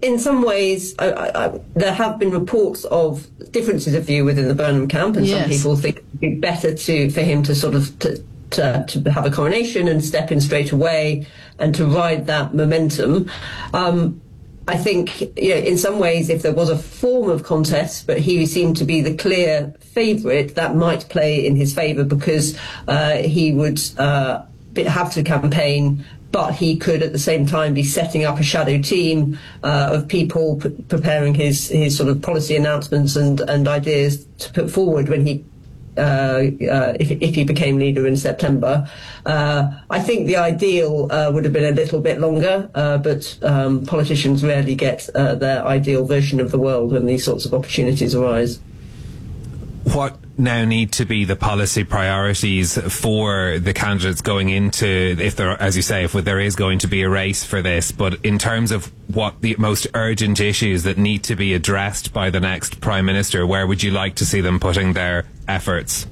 in some ways, there have been reports of differences of view within the Burnham camp, and some people think it would be better for him to sort of to have a coronation and step in straight away and to ride that momentum. I think, in some ways, if there was a form of contest, but he seemed to be the clear favourite, that might play in his favour because he would have to campaign, but he could at the same time be setting up a shadow team of people preparing his sort of policy announcements and ideas to put forward when he if he became leader in September. I think the ideal would have been a little bit longer, but politicians rarely get their ideal version of the world when these sorts of opportunities arise. What now need to be the policy priorities for the candidates going into, if there, as you say, if there is going to be a race for this, but in terms of what the most urgent issues that need to be addressed by the next Prime Minister, where would you like to see them putting their efforts?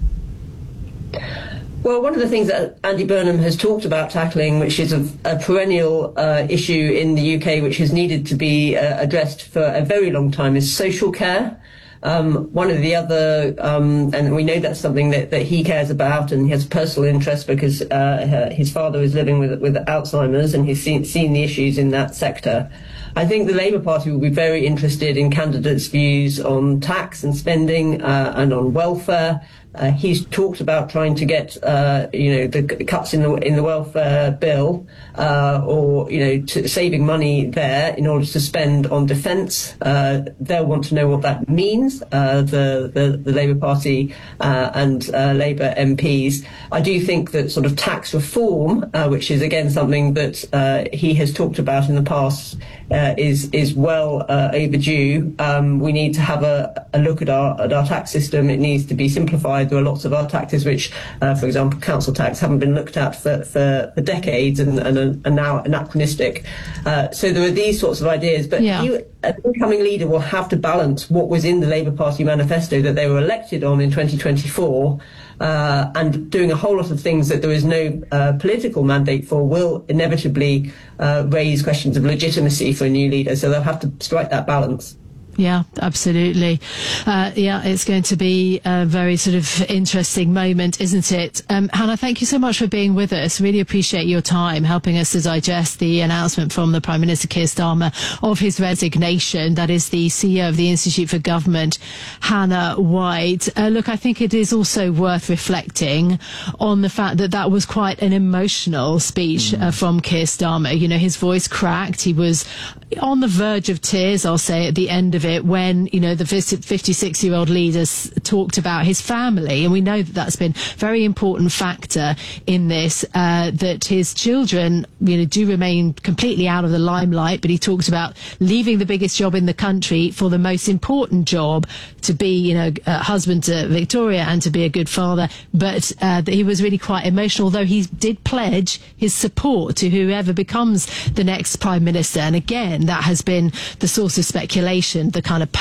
Well, one of the things that Andy Burnham has talked about tackling, which is a perennial issue in the UK, which has needed to be addressed for a very long time, is social care. One of the other, and we know that's something that he cares about, and he has a personal interest because his father is living with Alzheimer's, and he's seen the issues in that sector. I think the Labour Party will be very interested in candidates' views on tax and spending and on welfare. He's talked about trying to get, the cuts in the welfare bill, or saving money there in order to spend on defence. They'll want to know what that means. The Labour Party and Labour MPs. I do think that sort of tax reform, which is again something that he has talked about in the past, is well overdue. We need to have a look at our tax system. It needs to be simplified. There are lots of our taxes which, for example, council tax, haven't been looked at for decades and are now anachronistic. So there are these sorts of ideas. But an incoming leader will have to balance what was in the Labour Party manifesto that they were elected on in 2024 and doing a whole lot of things that there is no political mandate for will inevitably raise questions of legitimacy for a new leader. So they'll have to strike that balance. Yeah, absolutely. It's going to be a very sort of interesting moment, isn't it? Hannah, thank you so much for being with us. Really appreciate your time helping us to digest the announcement from the Prime Minister Keir Starmer of his resignation. That is the CEO of the Institute for Government, Hannah White. Look, I think it is also worth reflecting on the fact that was quite an emotional speech from Keir Starmer. His voice cracked. He was on the verge of tears, I'll say, at the end of it when, the 56-year-old leader talked about his family. And we know that that's been a very important factor in this, that his children, do remain completely out of the limelight. But he talked about leaving the biggest job in the country for the most important job, to be, a husband to Victoria and to be a good father. But that he was really quite emotional, although he did pledge his support to whoever becomes the next Prime Minister. And again, that has been the source of speculation, the kind of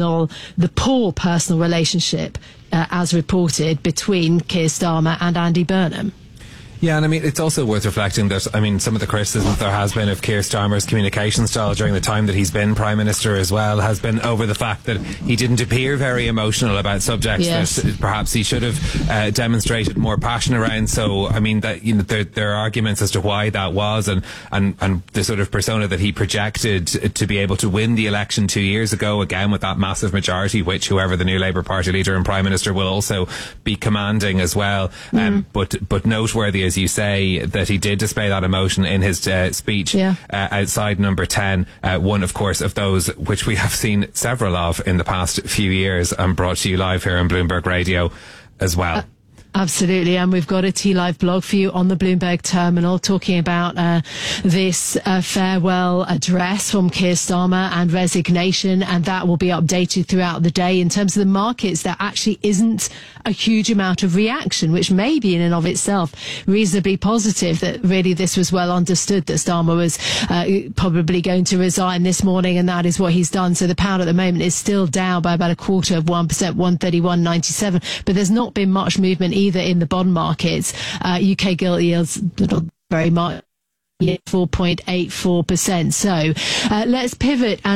poor personal relationship, as reported, between Keir Starmer and Andy Burnham. Yeah, and I mean, it's also worth reflecting that, some of the criticism there has been of Keir Starmer's communication style during the time that he's been Prime Minister as well has been over the fact that he didn't appear very emotional about subjects that perhaps he should have demonstrated more passion around. So, that, there are arguments as to why that was, and the sort of persona that he projected to be able to win the election 2 years ago, again with that massive majority, which whoever the new Labour Party leader and Prime Minister will also be commanding as well. But noteworthy, as you say, that he did display that emotion in his speech outside Number 10, one of course of those which we have seen several of in the past few years, and brought to you live here on Bloomberg Radio as well. Absolutely, and we've got a T-Live blog for you on the Bloomberg terminal talking about this farewell address from Keir Starmer and resignation, and that will be updated throughout the day. In terms of the markets, there actually isn't a huge amount of reaction, which may be in and of itself reasonably positive, that really this was well understood that Starmer was probably going to resign this morning, and that is what he's done. So the pound at the moment is still down by about 1/4%, 131.97, but there's not been much movement either in the bond markets. UK gilt yields not very much, 4.84%. So let's pivot and